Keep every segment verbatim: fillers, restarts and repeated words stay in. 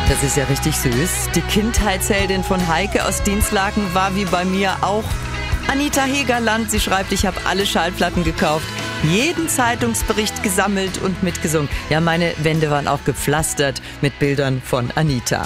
Das ist ja richtig süß. Die Kindheitsheldin von Heike aus Dinslaken war wie bei mir auch Anita Hegerland. Sie schreibt, ich habe alle Schallplatten gekauft, jeden Zeitungsbericht gesammelt und mitgesungen. Ja, meine Wände waren auch gepflastert mit Bildern von Anita.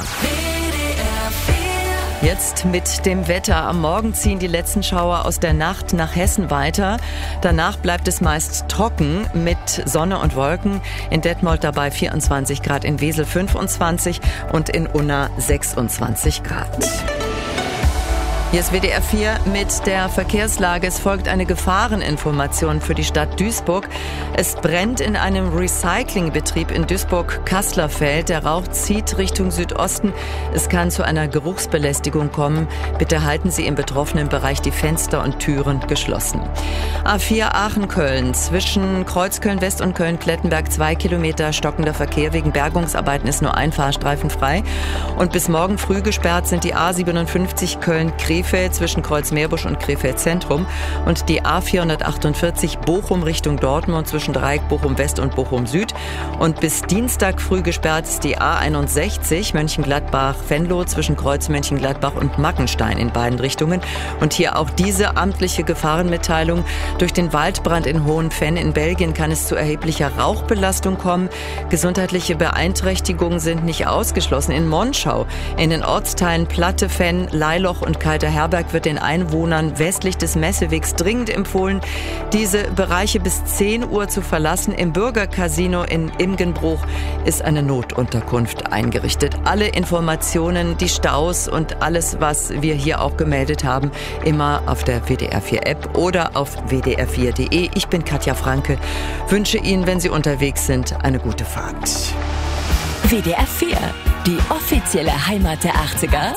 Jetzt mit dem Wetter. Am Morgen ziehen die letzten Schauer aus der Nacht nach Hessen weiter. Danach bleibt es meist trocken mit Sonne und Wolken. In Detmold dabei vierundzwanzig Grad, in Wesel fünfundzwanzig und in Unna sechsundzwanzig Grad. Hier ist W D R vier mit der Verkehrslage. Es folgt eine Gefahreninformation für die Stadt Duisburg. Es brennt in einem Recyclingbetrieb in Duisburg-Kasslerfeld. Der Rauch zieht Richtung Südosten. Es kann zu einer Geruchsbelästigung kommen. Bitte halten Sie im betroffenen Bereich die Fenster und Türen geschlossen. A vier Aachen-Köln. Zwischen Kreuzköln-West und Köln-Klettenberg zwei Kilometer stockender Verkehr. Wegen Bergungsarbeiten ist nur ein Fahrstreifen frei. Und bis morgen früh gesperrt sind die A siebenundfünfzig Köln-Krefeld zwischen Kreuzmeerbusch und Krefeld Zentrum und die A vierhundertachtundvierzig Bochum Richtung Dortmund zwischen Dreieck Bochum West und Bochum Süd. Und bis Dienstag früh gesperrt ist die A einundsechzig Mönchengladbach-Venlo zwischen Kreuz Mönchengladbach und Mackenstein in beiden Richtungen. Und hier auch diese amtliche Gefahrenmitteilung. Durch den Waldbrand in Hohenfenn in Belgien kann es zu erheblicher Rauchbelastung kommen. Gesundheitliche Beeinträchtigungen sind nicht ausgeschlossen. In Monschau, in den Ortsteilen Platte, Fenn, Leiloch und Kalter Herberg wird den Einwohnern westlich des Messewegs dringend empfohlen, diese Bereiche bis zehn Uhr zu verlassen. Im Bürgercasino in Imgenbruch ist eine Notunterkunft eingerichtet. Alle Informationen, die Staus und alles, was wir hier auch gemeldet haben, immer auf der W D R vier App oder auf w d r vier punkt d e. Ich bin Katja Franke. Wünsche Ihnen, wenn Sie unterwegs sind, eine gute Fahrt. W D R vier, die offizielle Heimat der achtziger.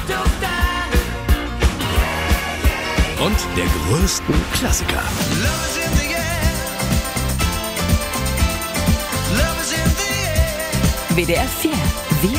Und der größten Klassiker. W D R vier.